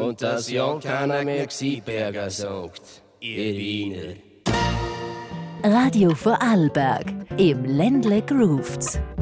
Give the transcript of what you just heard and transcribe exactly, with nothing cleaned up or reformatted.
Und das Jahr keiner mehr gsi Berger sagt, ihr Wiener. Radio Vorarlberg, im Ländle grooves.